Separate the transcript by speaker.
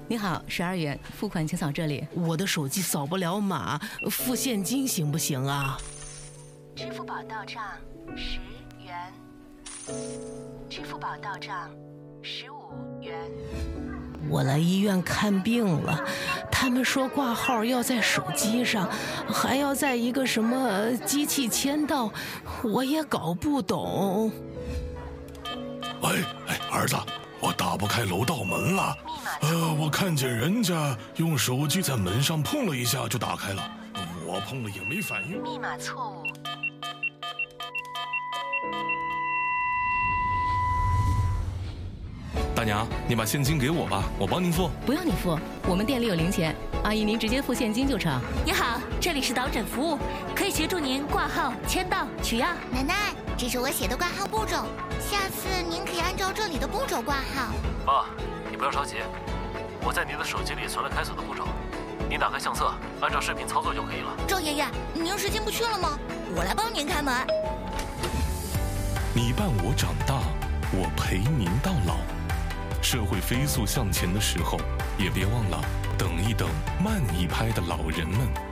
Speaker 1: 你好，12元，付款请扫这里。
Speaker 2: 我的手机扫不了码，付现金行不行啊？
Speaker 3: 支付宝到账10元，支付宝到账15元。
Speaker 2: 我来医院看病了，他们说挂号要在手机上，还要在一个什么机器签到，我也搞不懂。
Speaker 4: 喂，儿子，我打不开楼道门了。我看见人家用手机在门上碰了一下就打开了，我碰了也没反应。
Speaker 3: 密码错误。
Speaker 5: 大娘，你把现金给我吧，我帮您付。
Speaker 1: 不用你付，我们店里有零钱，阿姨您直接付现金就成。
Speaker 6: 你好，这里是导诊服务，可以协助您挂号、签到、取药。
Speaker 7: 奶奶，这是我写的挂号步骤，下次您可以按照这里的步骤挂号。
Speaker 8: 爸，你不要着急，我在您的手机里存了开锁的步骤，您打开相册，按照视频操作就可以了。
Speaker 7: 赵爷爷，您是进不去了吗？我来帮您开门。
Speaker 5: 你伴我长大，我陪您到老。社会飞速向前的时候，也别忘了等一等慢一拍的老人们。